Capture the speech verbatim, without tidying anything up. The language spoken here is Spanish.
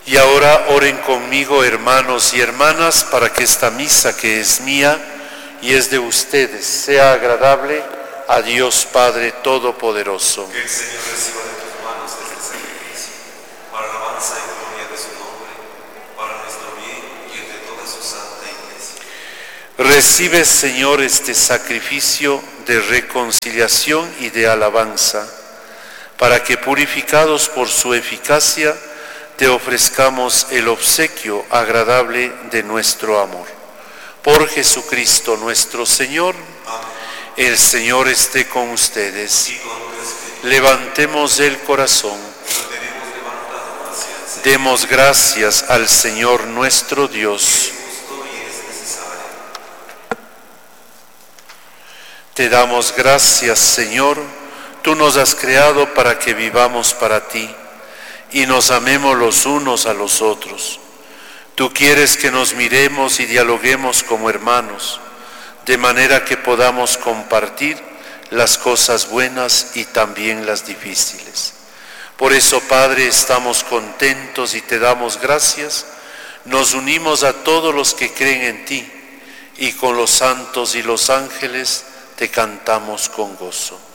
Y ahora oren conmigo, hermanos y hermanas, para que esta misa que es mía y es de ustedes sea agradable a Dios Padre Todopoderoso. Que el Señor reciba de tus manos este sacrificio, para la alabanza y gloria de su nombre, para nuestro bien y el de toda su santa Iglesia. Recibe, Señor, este sacrificio de reconciliación y de alabanza, para que, purificados por su eficacia, te ofrezcamos el obsequio agradable de nuestro amor. Por Jesucristo nuestro Señor. Amén. El Señor esté con ustedes. Y con tu espíritu. Levantemos el corazón. Lo tenemos levantado hacia el Señor. Demos gracias al Señor nuestro Dios. Es justo y es necesario. Te damos gracias, Señor. Tú nos has creado para que vivamos para ti y nos amemos los unos a los otros. Tú quieres que nos miremos y dialoguemos como hermanos, de manera que podamos compartir las cosas buenas y también las difíciles. Por eso, Padre, estamos contentos y te damos gracias. Nos unimos a todos los que creen en ti y con los santos y los ángeles te cantamos con gozo.